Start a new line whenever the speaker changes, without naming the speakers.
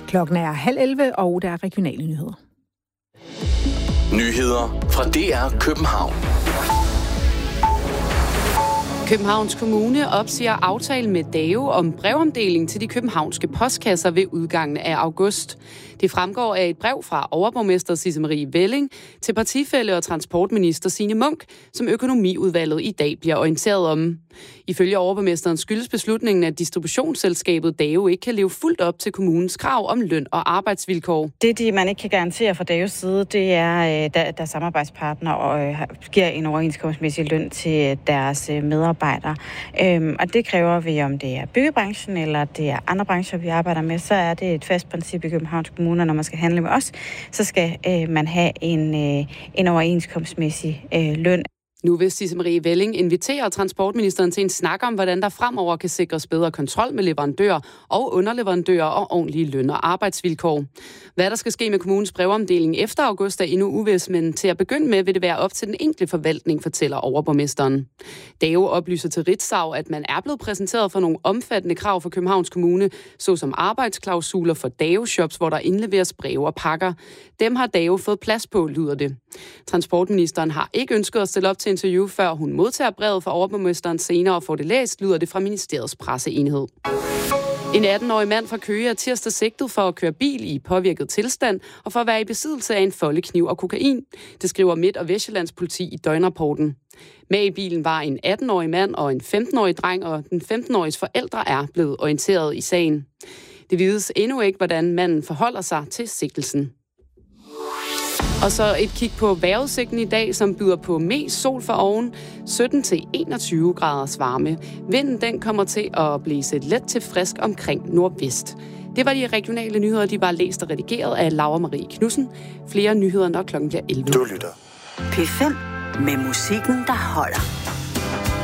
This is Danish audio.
Klokken er 10:30, og der er regionale nyheder.
Nyheder fra DR København.
Københavns Kommune opsiger aftale med DAO om brevomdeling til de københavnske postkasser ved udgangen af august. Det fremgår af et brev fra overborgmester Sisse Marie Velling til partifælle og transportminister Signe Munk, som økonomiudvalget i dag bliver orienteret om. Ifølge overborgmesteren skyldes beslutningen, at distributionsselskabet DAO ikke kan leve fuldt op til kommunens krav om løn og arbejdsvilkår.
Det, man ikke kan garantere fra DAOs side, det er, der samarbejdspartner og giver en overenskomstmæssig løn til deres medarbejdere. Og det kræver vi, om det er byggebranchen eller det er andre brancher, vi arbejder med, så er det et fast princip i Københavns Kommune, når man skal handle med os, så skal man have en overenskomstmæssig løn.
Nu vil Sisse Marie Velling invitere transportministeren til en snak om, hvordan der fremover kan sikres bedre kontrol med leverandører og underleverandører og ordentlige løn- og arbejdsvilkår. Hvad der skal ske med kommunens brevomdeling efter august er endnu uvis, men til at begynde med vil det være op til den enkelte forvaltning, fortæller overborgmesteren. DAO oplyser til Ritzau, at man er blevet præsenteret for nogle omfattende krav fra Københavns Kommune, såsom arbejdsklausuler for DAO-shops, hvor der indleveres breve og pakker. Dem har DAO fået plads på, lyder det. Transportministeren har ikke ønsket at stille op til interview, før hun modtager brevet fra overborgmesteren senere og får det læst, lyder det fra ministeriets presseenhed. En 18-årig mand fra Køge er tirsdag sigtet for at køre bil i påvirket tilstand og for at være i besiddelse af en foldekniv og kokain. Det skriver Midt- og Vestsjællands politi i døgnrapporten. Med i bilen var en 18-årig mand og en 15-årig dreng, og den 15-åriges forældre er blevet orienteret i sagen. Det vides endnu ikke, hvordan manden forholder sig til sigtelsen. Og så et kig på vejrudsigten i dag, som byder på mest sol for oven, 17-21 graders varme. Vinden den kommer til at blæse let til frisk omkring nordvest. Det var de regionale nyheder, de var læst og redigeret af Laura Marie Knudsen. Flere nyheder, når klokken bliver 11.
Du lytter. P5 med musikken, der holder.